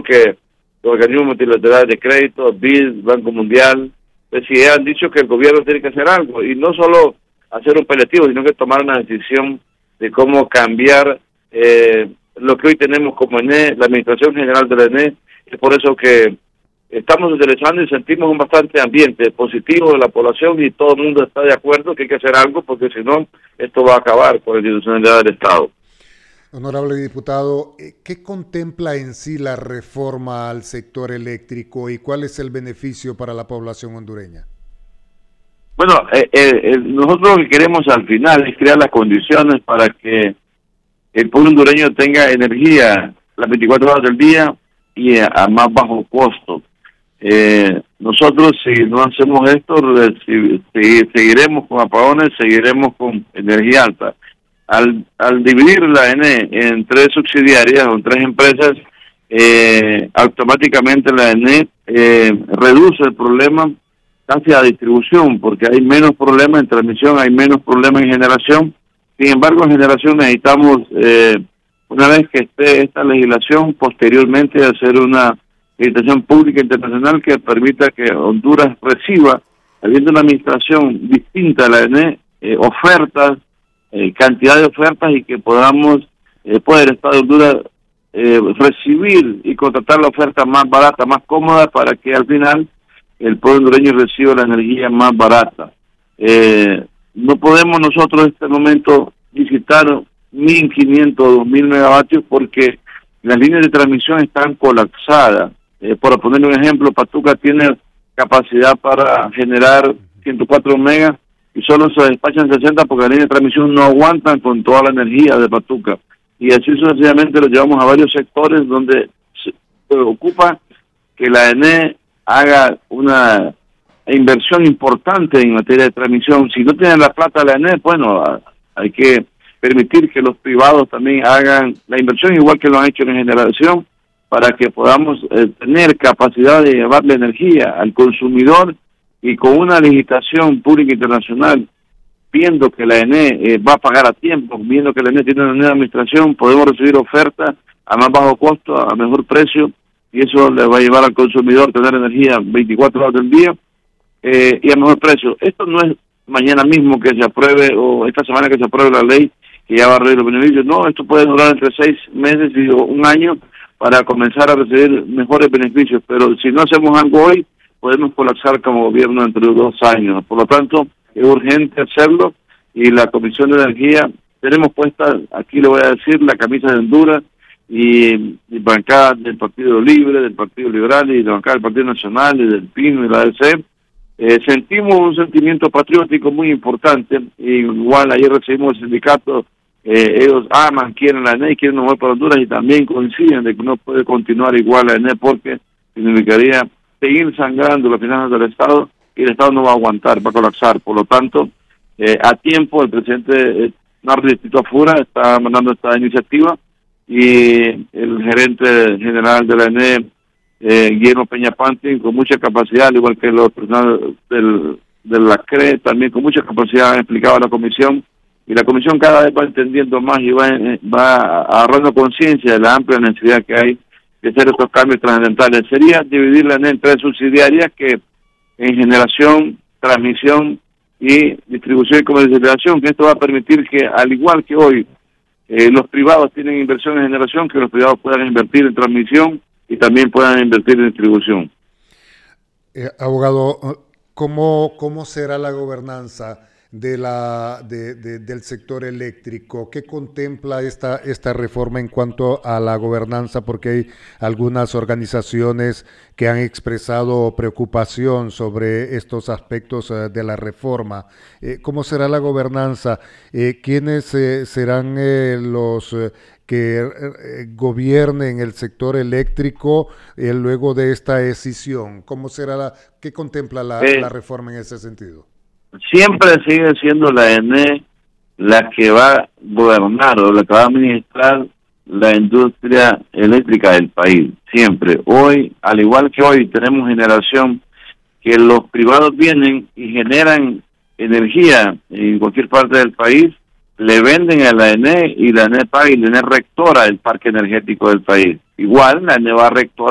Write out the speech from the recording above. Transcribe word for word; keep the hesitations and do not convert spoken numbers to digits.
que los organismos multilaterales de crédito, B I D, Banco Mundial, pues sí han dicho que el gobierno tiene que hacer algo, y no solo hacer un paliativo, sino que tomar una decisión de cómo cambiar eh, lo que hoy tenemos como E N E, la Administración General de la E N E. Es por eso que estamos utilizando y sentimos un bastante ambiente positivo de la población, y todo el mundo está de acuerdo que hay que hacer algo, porque si no, esto va a acabar con la institucionalidad del Estado. Honorable diputado, ¿qué contempla en sí la reforma al sector eléctrico y cuál es el beneficio para la población hondureña? Bueno, eh, eh, nosotros lo que queremos al final es crear las condiciones para que el pueblo hondureño tenga energía las veinticuatro horas del día y a, a más bajo costo. Eh, nosotros, si no hacemos esto, si, si, seguiremos con apagones, seguiremos con energía alta. Al, al dividir la E N E en tres subsidiarias o en tres empresas, eh, automáticamente la E N E eh, reduce el problema hacia la distribución, porque hay menos problemas en transmisión, hay menos problemas en generación. Sin embargo, en generación necesitamos, eh, una vez que esté esta legislación, posteriormente hacer una legislación pública internacional que permita que Honduras reciba, habiendo una administración distinta a la E N E, eh, ofertas, eh, cantidad de ofertas, y que podamos, eh, poder el Estado de Honduras eh, recibir y contratar la oferta más barata, más cómoda, para que al final el pueblo hondureño reciba la energía más barata. Eh, no podemos nosotros en este momento visitar mil quinientos o dos mil megavatios porque las líneas de transmisión están colapsadas. Eh, por poner un ejemplo, Patuca tiene capacidad para generar ciento cuatro megas y solo se despachan sesenta porque las líneas de transmisión no aguantan con toda la energía de Patuca. Y así sucesivamente lo llevamos a varios sectores donde se preocupa que la E N E haga una inversión importante en materia de transmisión. Si no tienen la plata de la E N E, bueno, hay que permitir que los privados también hagan la inversión, igual que lo han hecho en generación, para que podamos eh, tener capacidad de llevarle energía al consumidor, y con una legislación pública internacional, viendo que la E N E eh, va a pagar a tiempo, viendo que la E N E tiene una nueva administración, podemos recibir ofertas a más bajo costo, a mejor precio, y eso le va a llevar al consumidor a tener energía veinticuatro horas del día eh, y a mejor precio. Esto no es mañana mismo que se apruebe, o esta semana que se apruebe la ley que ya va a reír los beneficios. No, esto puede durar entre seis meses y un año para comenzar a recibir mejores beneficios, pero si no hacemos algo hoy, podemos colapsar como gobierno entre dos años. Por lo tanto, es urgente hacerlo, y la Comisión de Energía, tenemos puesta, aquí le voy a decir, la camisa de Honduras, y, y bancada del Partido Libre, del Partido Liberal, y la bancada del Partido Nacional, y del P I N y la A D C. Eh, sentimos un sentimiento patriótico muy importante, y igual ayer recibimos el sindicato, eh, ellos aman, quieren la E N E, quieren un mejor para Honduras, y también coinciden de que no puede continuar igual la E N E porque significaría seguir sangrando las finanzas del Estado, y el Estado no va a aguantar, va a colapsar. Por lo tanto, eh, a tiempo, el presidente eh, Nardi Tito Afura está mandando esta iniciativa, y el gerente general de la E N E, eh, Guillermo Peñapanti, con mucha capacidad, al igual que los personales del, de la C R E, también con mucha capacidad, han explicado a la comisión, y la comisión cada vez va entendiendo más y va, va agarrando conciencia de la amplia necesidad que hay de hacer estos cambios trascendentales. Sería dividirla en tres subsidiarias que en generación, transmisión y distribución y comercialización, que esto va a permitir que, al igual que hoy, eh, los privados tienen inversión en generación, que los privados puedan invertir en transmisión y también puedan invertir en distribución. Eh, abogado, ¿cómo, cómo será la gobernanza de la de, de, del sector eléctrico? ¿Qué contempla esta esta reforma en cuanto a la gobernanza? Porque hay algunas organizaciones que han expresado preocupación sobre estos aspectos uh, de la reforma. Eh, ¿Cómo será la gobernanza? Eh, ¿Quiénes eh, serán eh, los eh, que eh, gobiernen el sector eléctrico eh, luego de esta decisión? ¿Cómo será la, qué contempla la, eh. la reforma en ese sentido? Siempre sigue siendo la E N E la que va a gobernar o la que va a administrar la industria eléctrica del país, siempre. Hoy, al igual que hoy, tenemos generación que los privados vienen y generan energía en cualquier parte del país, le venden a la E N E y la E N E paga, y la E N E rectora el parque energético del país. Igual, la E N E va a rectorar